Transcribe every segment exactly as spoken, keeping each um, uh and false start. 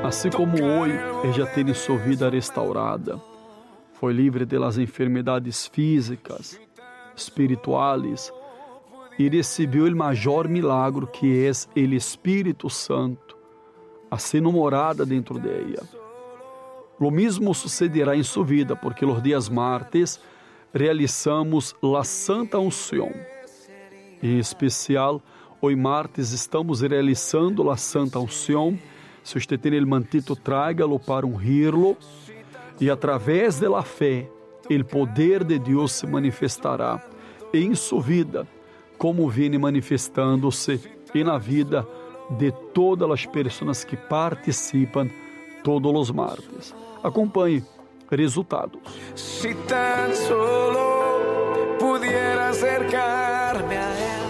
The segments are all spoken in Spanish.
Assim como hoje ella tem sua vida restaurada, foi livre das enfermidades físicas, espirituais e recebeu o maior milagro que é o Espírito Santo, haciendo morada dentro de ella. Lo mesmo sucederá em sua vida, porque os dias martes realizamos a Santa Unção. Em especial, hoje martes estamos realizando a Santa Unção. Se você tem o mantito, trágalo para ungirlo, e através da fé, o poder de Deus se manifestará em sua vida, como vem manifestando-se na vida de todas as pessoas que participam todos os martes. Acompanhe resultados. Si tan solo pudiera acercarme a él.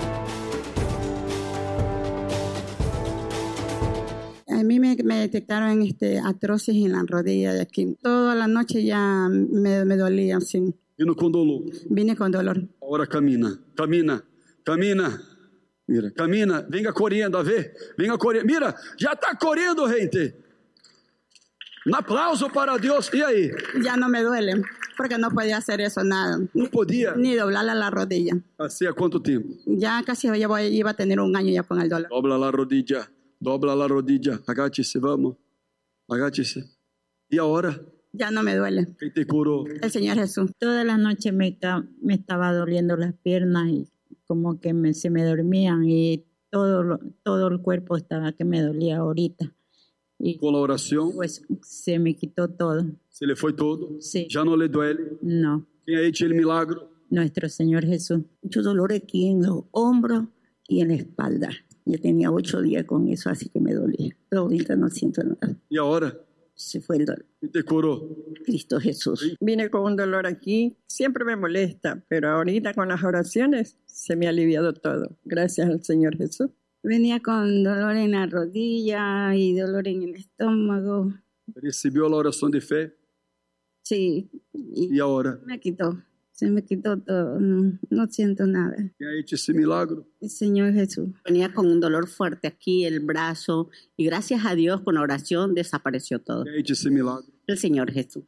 A mí me, me detectaron este, artrosis en la rodilla de aquí. Toda la noche ya me, me dolía así. Vino com dolor. Vine con dolor. Ahora camina, camina, camina. Mira, camina, venga correndo, a ver. Venga correndo. Mira, já está correndo, gente. Un aplauso para Dios. ¿Y ahí? Ya no me duele, porque no podía hacer eso nada. No podía. Ni doblarle la rodilla. ¿Hacía cuánto tiempo? Ya casi ya voy, iba a tener un año ya con el dolor. Dobla la rodilla, dobla la rodilla. Agáchese, vamos. Agáchese. ¿Y ahora? Ya no me duele. ¿Quién te curó? El Señor Jesús. Toda la noche me, me estaba doliendo las piernas y como que me, se me dormían y todo, todo el cuerpo estaba que me dolía ahorita. Y con la oración, pues se me quitó todo. ¿Se le fue todo? Sí. ¿Ya no le duele? No. ¿Quién ha hecho el milagro? Nuestro Señor Jesús. Mucho dolor aquí en los hombros y en la espalda. Ya tenía ocho días con eso, así que me dolía. Pero ahorita no siento nada. ¿Y ahora? Se fue el dolor. ¿Quién te curó? Cristo Jesús. ¿Sí? Vine con un dolor aquí, siempre me molesta, pero ahorita con las oraciones se me ha aliviado todo. Gracias al Señor Jesús. Venía con dolor en la rodilla y dolor en el estómago. ¿Recibió la oración de fe? Sí. Y, ¿Y ahora? Me quitó. Se me quitó todo. No, no siento nada. ¿Quién ha hecho ese milagro? El Señor Jesús. Venía con un dolor fuerte aquí, el brazo, y gracias a Dios con la oración desapareció todo. ¿Quién ha hecho ese milagro? El Señor Jesús.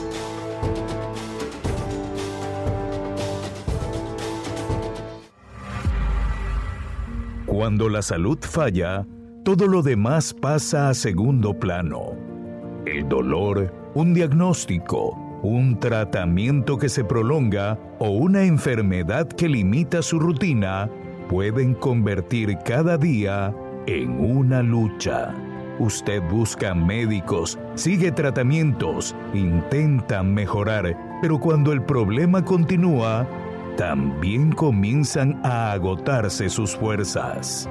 Cuando la salud falla, todo lo demás pasa a segundo plano. El dolor, un diagnóstico, un tratamiento que se prolonga o una enfermedad que limita su rutina pueden convertir cada día en una lucha. Usted busca médicos, sigue tratamientos, intenta mejorar, pero cuando el problema continúa, también comienzan a agotarse sus fuerzas.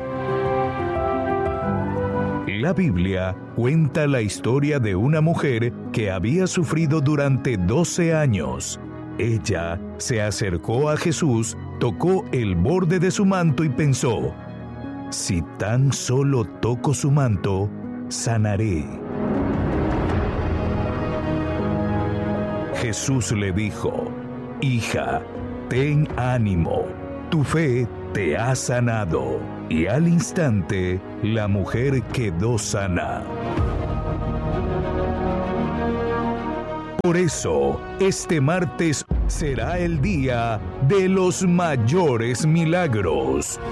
La Biblia cuenta la historia de una mujer que había sufrido durante doce años. Ella se acercó a Jesús, tocó el borde de su manto y pensó: si tan solo toco su manto, sanaré. Jesús le dijo: hija, ten ánimo, tu fe te ha sanado. Y al instante, la mujer quedó sana. Por eso, este martes será el día de los mayores milagros.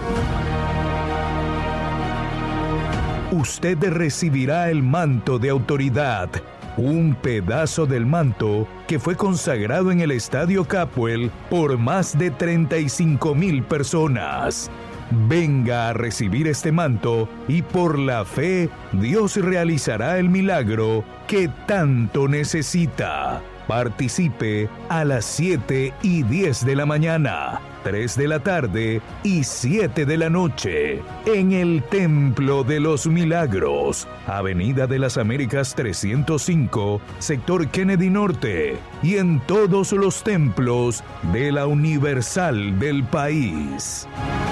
Usted recibirá el manto de autoridad, un pedazo del manto que fue consagrado en el Estadio Capuel por más de treinta y cinco mil personas. Venga a recibir este manto y por la fe Dios realizará el milagro que tanto necesita. Participe a las siete y diez de la mañana, tres de la tarde y siete de la noche en el Templo de los Milagros, Avenida de las Américas trescientos cinco, sector Kennedy Norte, y en todos los templos de la Universal del país.